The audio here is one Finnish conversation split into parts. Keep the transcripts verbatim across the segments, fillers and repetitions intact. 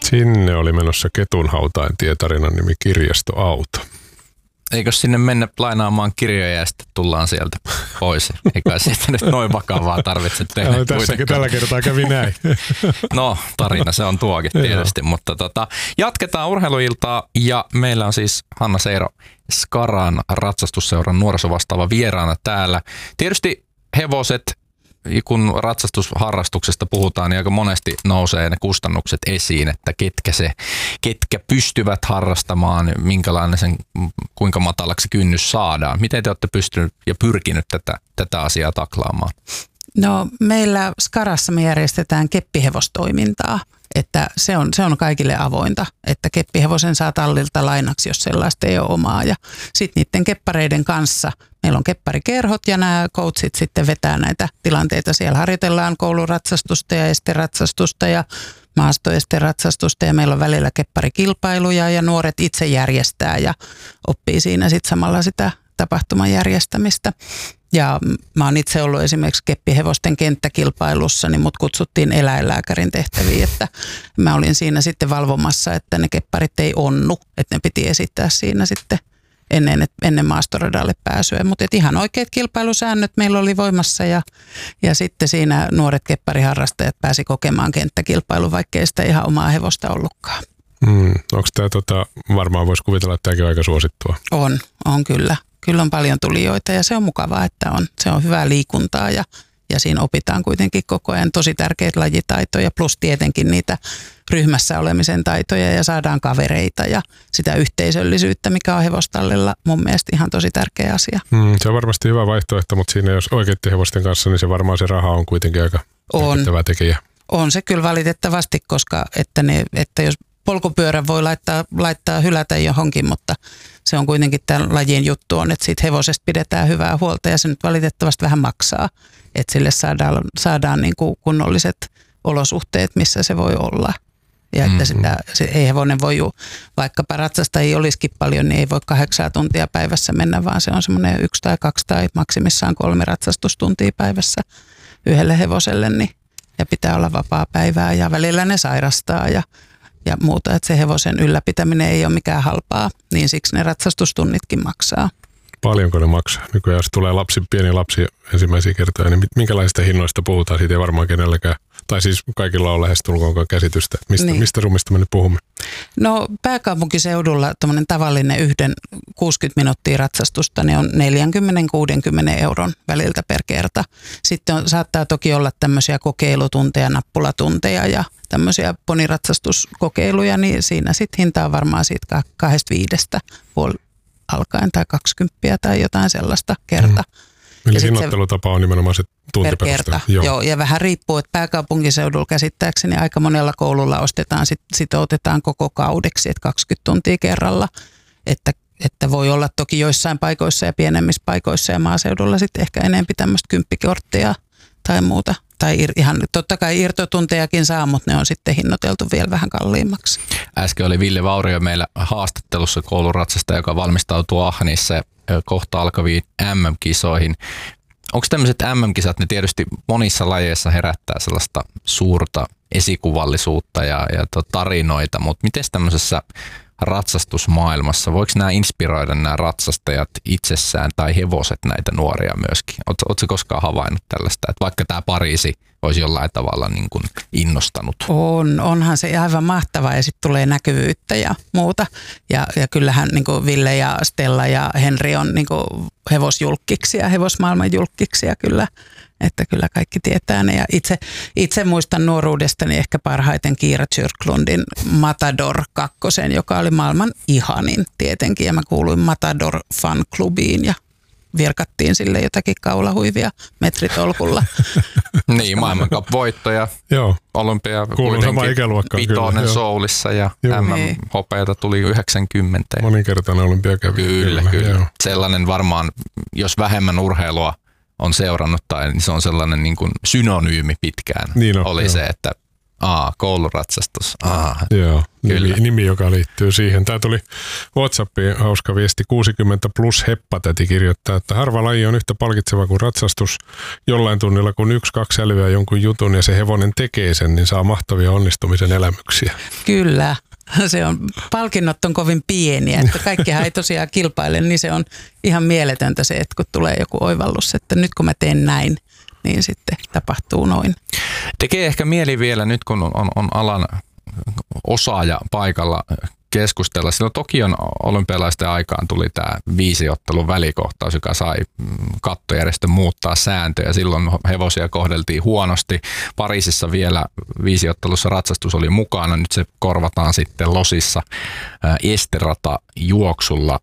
Sinne oli menossa Ketunhautain tietarinan nimi Kirjastoauto. Eikö sinne mennä lainaamaan kirjoja ja sitten tullaan sieltä pois? Eikä sieltä nyt noin vakavaa tarvitse tehdä. No, tässäkin tällä kertaa kävi näin. No, tarina se on tuokin tietysti, mutta tota, jatketaan urheiluiltaa ja meillä on siis Hanna Seiro Skaran ratsastusseuran nuorisovastaava vieraana täällä. Tietysti hevoset, kun ratsastusharrastuksesta puhutaan, niin aika monesti nousee ne kustannukset esiin, että ketkä, se, ketkä pystyvät harrastamaan, minkälainen sen, kuinka matalaksi kynnys saadaan. Miten te olette pystynyt ja pyrkinyt tätä, tätä asiaa taklaamaan? No meillä Skarassa me järjestetään keppihevostoimintaa, että se on, se on kaikille avointa, että keppihevosen saa tallilta lainaksi, jos sellaista ei ole omaa. Ja sitten niiden keppareiden kanssa meillä on kepparikerhot ja nämä coachit sitten vetää näitä tilanteita. Siellä harjoitellaan kouluratsastusta ja esteratsastusta ja maastoesteratsastusta ja meillä on välillä kepparikilpailuja ja nuoret itse järjestää ja oppii siinä sitten samalla sitä tapahtuman järjestämistä. Ja mä oon itse ollut esimerkiksi keppihevosten kenttäkilpailussa, niin mut kutsuttiin eläinlääkärin tehtäviin, että mä olin siinä sitten valvomassa, että ne kepparit ei onnu, että ne piti esittää siinä sitten ennen, ennen maastoradalle pääsyä. Mutta ihan oikeat kilpailusäännöt meillä oli voimassa ja, ja sitten siinä nuoret keppariharrastajat pääsi kokemaan kenttäkilpailu, vaikkei sitä ihan omaa hevosta ollutkaan. Hmm. Onko tämä tota, varmaan voisi kuvitella, että tämäkin on aika suosittua? On, on kyllä. Kyllä on paljon tulijoita ja se on mukavaa, että on, se on hyvää liikuntaa ja, ja siinä opitaan kuitenkin koko ajan tosi tärkeitä lajitaitoja plus tietenkin niitä ryhmässä olemisen taitoja ja saadaan kavereita ja sitä yhteisöllisyyttä, mikä on hevostallilla mun mielestä ihan tosi tärkeä asia. Hmm, se on varmasti hyvä vaihtoehto, mutta siinä jos oikeiden hevosten kanssa, niin se varmaan se raha on kuitenkin aika merkittävä tekijä. On se kyllä valitettavasti, koska että, ne, että jos polkupyörän voi laittaa, laittaa hylätä johonkin, mutta se on kuitenkin tämän lajin juttu on, että siitä hevosesta pidetään hyvää huolta ja se nyt valitettavasti vähän maksaa, että sille saadaan, saadaan niin kuin kunnolliset olosuhteet, missä se voi olla. Ja että sitä, se, ei hevonen voi, vaikkapa ratsasta ei olisikin paljon, niin ei voi kahdeksaa tuntia päivässä mennä, vaan se on semmoinen yksi tai kaksi tai maksimissaan kolme ratsastustuntia päivässä yhdelle hevoselle, niin, ja pitää olla vapaa päivää ja välillä ne sairastaa ja ja muuta, että se hevosen ylläpitäminen ei ole mikään halpaa, niin siksi ne ratsastustunnitkin maksaa. Paljonko ne maksaa? Nykyään jos tulee lapsi, pieni lapsi ensimmäisiä kertoja, niin minkälaisista hinnoista puhutaan? Siitä ei varmaan kenelläkään, tai siis kaikilla on lähestulkoonkaan käsitystä. Mistä, niin. mistä summista me nyt puhumme? No pääkaupunkiseudulla tämmöinen tavallinen yhden kuusikymmentä minuuttia ratsastusta niin on neljäkymmentä kuusikymmentä euron väliltä per kerta. Sitten on, saattaa toki olla tämmöisiä kokeilutunteja, nappulatunteja ja tämmöisiä poniratsastuskokeiluja, niin siinä sitten hinta on varmaan siitä kahdesta viidestä puoli alkaen tai kaksikymmentä tai jotain sellaista kerta. Mm. Eli hinnoittelutapa on nimenomaan se tuntiperusteinen. Joo. Joo, ja vähän riippuu, että pääkaupunkiseudulla käsittääkseni aika monella koululla ostetaan, sit, sitoutetaan koko kaudeksi, että kaksikymmentä tuntia kerralla, että, että voi olla toki joissain paikoissa ja pienemmissä paikoissa ja maaseudulla sitten ehkä enemmän tämmöistä kymppikorttia tai muuta. Tai ihan totta kai irtotuntejakin saa, mutta ne on sitten hinnoiteltu vielä vähän kalliimmaksi. Äsken oli Ville Vaurio meillä haastattelussa kouluratsasta, joka valmistautuu Ahnissa kohta alkaviin M M-kisoihin. Onko tämmöiset M M-kisat, ne tietysti monissa lajeissa herättää sellaista suurta esikuvallisuutta ja, ja tarinoita, mutta miten tämmöisessä ratsastusmaailmassa, voiko nämä inspiroida nämä ratsastajat itsessään tai hevoset näitä nuoria myöskin? Oletko koskaan havainnut tällaista, että vaikka tämä Pariisi olisi jollain tavalla niin kuin innostanut? On, onhan se aivan mahtavaa ja sitten tulee näkyvyyttä ja muuta. Ja, ja kyllähän niin kuin Ville ja Stella ja Henri on niin kuin hevosjulkkiksi ja hevosmaailman julkkiksi ja kyllä. Että kyllä kaikki tietää ne. Ja itse, itse muistan nuoruudestani ehkä parhaiten Kiira Tjörklundin Matador kakkosen, joka oli maailman ihanin tietenkin. Ja mä kuuluin Matador fan-klubiin ja virkattiin sille jotakin kaulahuivia metritolkulla. Niin, maailmancup-voittoja, olympia, kuitenkin vitonen Soulissa ja M M-hopeita tuli yhdeksänkymmentä. Moninkertainen olympiakävijä. Kyllä, kyllä. kyllä. Sellainen varmaan, jos vähemmän urheilua on seurannut tai niin se on sellainen niin kuin synonyymi pitkään. Niin on, oli joo. se, että Aa, kouluratsastus. Aa, Joo, nimi, nimi, joka liittyy siihen. Tämä tuli WhatsAppiin hauska viesti. kuusikymmentä plus heppatäti kirjoittaa, että harva laji on yhtä palkitseva kuin ratsastus. Jollain tunnilla kun yksi, kaksi älyää jonkun jutun ja se hevonen tekee sen, niin saa mahtavia onnistumisen elämyksiä. Kyllä. Se on, palkinnot on kovin pieniä, että kaikkihan ei tosiaan kilpaile, niin se on ihan mieletöntä se, että kun tulee joku oivallus, että nyt kun mä teen näin, niin sitten tapahtuu noin. Tekee ehkä mieli vielä nyt, kun on, on alan osaaja paikalla keskustella. Silloin Tokion olympialaisten aikaan tuli tämä viisiottelun välikohtaus, joka sai kattojärjestön muuttaa sääntöjä. Silloin hevosia kohdeltiin huonosti. Pariisissa vielä viisiottelussa ratsastus oli mukana. Nyt se korvataan sitten Losissa esterata juoksulla.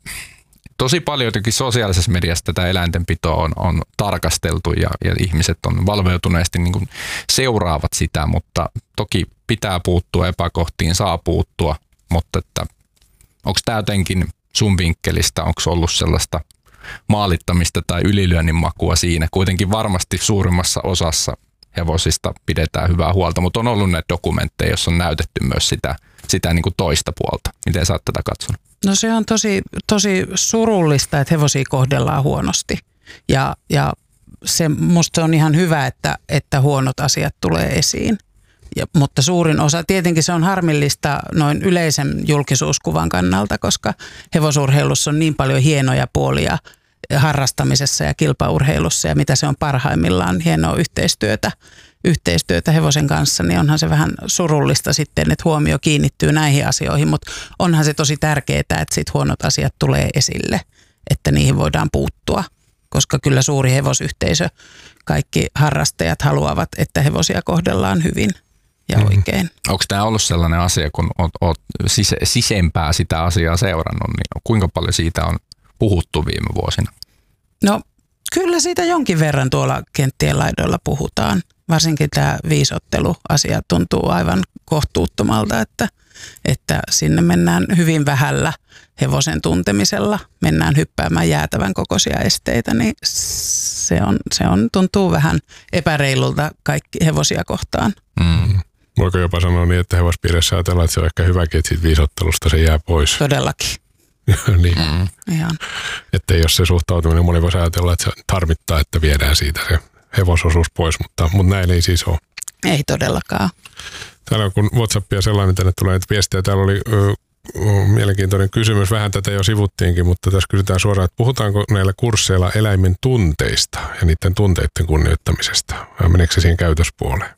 Tosi paljon jotenkin sosiaalisessa mediassa tätä eläintenpitoa on, on tarkasteltu ja, ja ihmiset on valveutuneesti niin kuin seuraavat sitä, mutta toki pitää puuttua epäkohtiin, saa puuttua, mutta että onko tämä jotenkin sun vinkkelistä, onko ollut sellaista maalittamista tai ylilyönnin makua siinä? Kuitenkin varmasti suurimmassa osassa hevosista pidetään hyvää huolta, mutta on ollut näitä dokumentteja, joissa on näytetty myös sitä, sitä niin kuin toista puolta. Miten sä oot tätä katsonut? No se on tosi, tosi surullista, että hevosia kohdellaan huonosti ja, ja se, musta on ihan hyvä, että, että huonot asiat tulee esiin. Ja, mutta suurin osa, tietenkin se on harmillista noin yleisen julkisuuskuvan kannalta, koska hevosurheilussa on niin paljon hienoja puolia harrastamisessa ja kilpaurheilussa ja mitä se on parhaimmillaan, hienoa yhteistyötä, yhteistyötä hevosen kanssa, niin onhan se vähän surullista sitten, että huomio kiinnittyy näihin asioihin, mutta onhan se tosi tärkeää, että sit huonot asiat tulee esille, että niihin voidaan puuttua, koska kyllä suuri hevosyhteisö, kaikki harrastajat haluavat, että hevosia kohdellaan hyvin ja oikein. Mm. Onko tämä ollut sellainen asia, kun olet, olet sise, sisempää sitä asiaa seurannut, niin kuinka paljon siitä on puhuttu viime vuosina? No kyllä siitä jonkin verran tuolla kenttien laidoilla puhutaan. Varsinkin tämä viisotteluasia tuntuu aivan kohtuuttomalta, että, että sinne mennään hyvin vähällä hevosen tuntemisella, mennään hyppäämään jäätävän kokoisia esteitä, niin se, on, se on, tuntuu vähän epäreilulta kaikki hevosia kohtaan. Mm. Voiko jopa sanoa niin, että hevospiirissä ajatellaan, että se on ehkä hyväkin, että siitä viisottelusta se jää pois? Todellakin. Niin. Mm. Ihan. Että jos se suhtautuminen, moni voisi ajatella, että se tarvittaa, että viedään siitä se hevososuus pois, mutta, mutta näin ei siis ole. Ei todellakaan. Täällä on kun WhatsAppia sellainen, tänne tulee näitä viestejä. Täällä oli ö, ö, mielenkiintoinen kysymys, vähän tätä jo sivuttiinkin, mutta tässä kysytään suoraan, että puhutaanko näillä kursseilla eläimen tunteista ja niiden tunteiden kunnioittamisesta? Vai meneekö se siihen käytöspuoleen?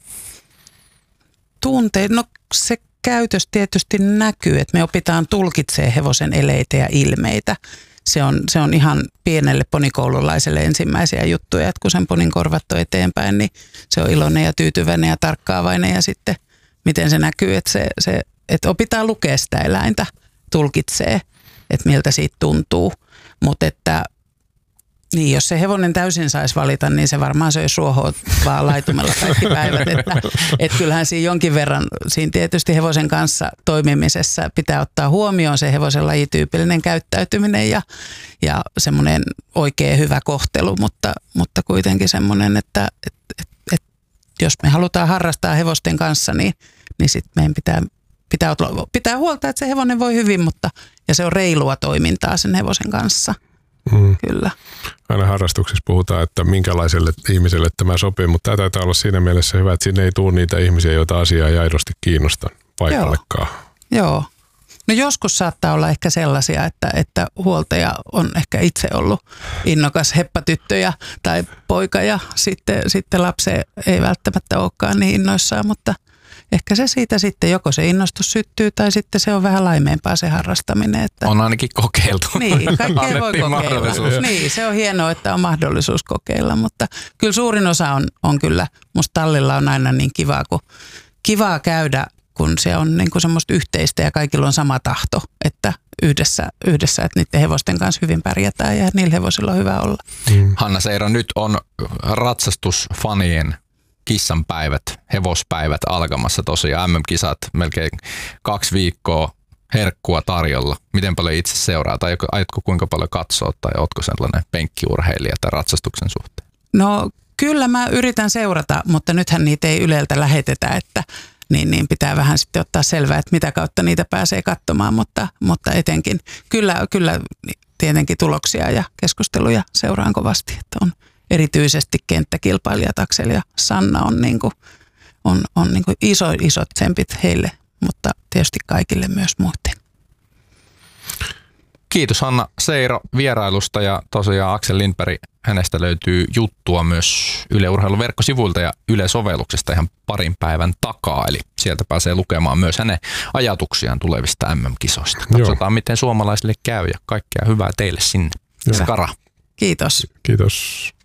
Tunteet, no se käytös tietysti näkyy, että me opitaan tulkitsemaan hevosen eleitä ja ilmeitä. Se on, se on ihan pienelle ponikoululaiselle ensimmäisiä juttuja, että kun sen ponin korvat on eteenpäin, niin se on iloinen ja tyytyväinen ja tarkkaavainen ja sitten miten se näkyy, että, se, se, että opitaan lukea sitä eläintä, tulkitsee, että miltä siitä tuntuu, mutta että niin, jos se hevonen täysin saisi valita, niin se varmaan söisi ruohoa vaan laitumella kaikki päivät. Että, että kyllähän siinä jonkin verran, siinä tietysti hevosen kanssa toimimisessa pitää ottaa huomioon se hevosen lajityypillinen käyttäytyminen ja, ja semmoinen oikea hyvä kohtelu, mutta, mutta kuitenkin semmoinen, että et, et, et, jos me halutaan harrastaa hevosten kanssa, niin, niin sitten meidän pitää, pitää, pitää huolta, että se hevonen voi hyvin, mutta ja se on reilua toimintaa sen hevosen kanssa. Mm. Kyllä. Aina harrastuksissa puhutaan, että minkälaiselle ihmiselle tämä sopii, mutta tämä taitaa olla siinä mielessä hyvä, että sinne ei tule niitä ihmisiä, joita asiaa ei aidosti kiinnosta paikallekaan. Joo. Joo. No joskus saattaa olla ehkä sellaisia, että, että huoltaja on ehkä itse ollut innokas heppatyttö ja, tai poika ja sitten, sitten lapsi ei välttämättä olekaan niin innoissaan, mutta ehkä se siitä sitten, joko se innostus syttyy tai sitten se on vähän laimeempaa se harrastaminen. Että on ainakin kokeiltu. Niin, kaikkea voi kokeilla. Niin, se on hienoa, että on mahdollisuus kokeilla, mutta kyllä suurin osa on, on kyllä, musta tallilla on aina niin kivaa, kun, kivaa käydä, kun se on niin kuin semmoista yhteistä ja kaikilla on sama tahto, että yhdessä, yhdessä että niiden hevosten kanssa hyvin pärjätään ja niillä hevosilla on hyvä olla. Mm. Hanna Seira, nyt on ratsastusfanien kissanpäivät, hevospäivät alkamassa tosiaan. M M-kisat melkein kaksi viikkoa, herkkua tarjolla. Miten paljon itse seuraa tai aiotko kuinka paljon katsoa tai ootko sellainen penkkiurheilija tai ratsastuksen suhteen? No Kyllä mä yritän seurata, mutta nythän niitä ei Yleltä lähetetä, että niin, niin pitää vähän sitten ottaa selvää, että mitä kautta niitä pääsee katsomaan, mutta, mutta etenkin kyllä, kyllä tietenkin tuloksia ja keskusteluja seuraan kovasti, että on erityisesti kenttäkilpailijat Aksel ja Sanna on, niin kuin, on, on niin kuin iso, isot tsempit heille, mutta tietysti kaikille myös muiden. Kiitos Hanna Seiro vierailusta ja tosiaan Aksel Lindberg, hänestä löytyy juttua myös Yle Urheilun verkkosivuilta ja Yle-sovelluksesta ihan parin päivän takaa, eli sieltä pääsee lukemaan myös hänen ajatuksiaan tulevista M M-kisoista. Katsotaan, Joo. miten suomalaisille käy ja kaikkea hyvää teille sinne. Skara. Kiitos. Kiitos.